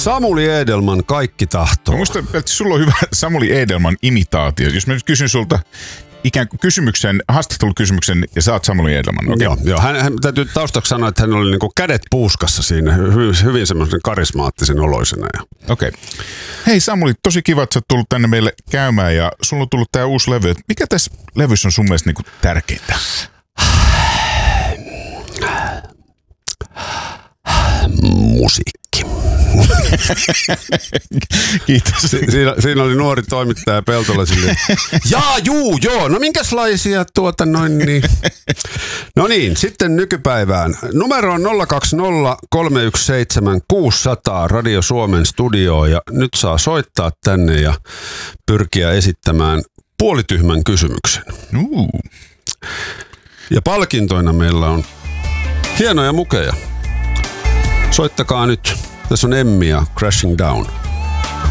Samuli Edelman, Kaikki tahtoo. Musta, että sulla on hyvä Samuli Edelman imitaatio. Jos mä nyt kysyn sulta ikään kuin haastattelukysymyksen ja saat Samuli Edelman. Okay. Joo. Hän täytyy taustaksi sanoa, että hän oli niinku kädet puuskassa siinä, hyvin semmoisen karismaattisen oloisena. Okei. Hei Samuli, tosi kiva, että sä oot tullut tänne meille käymään ja sulla on tullut tää uusi levy. Mikä tässä levyssä on sun mielestä niinku tärkeintä? Musiikki. Kiitos. Siinä oli nuori toimittaja Peltola silleen. Joo. No minkälaisia niin. No niin, sitten nykypäivään. Numero on 020 317 600 Radio Suomen studio ja nyt saa soittaa tänne ja pyrkiä esittämään puolityhmän kysymyksen. Ja palkintoina meillä on hienoja mukeja. Soittakaa nyt. Tässä on Emmi ja Crashing Down.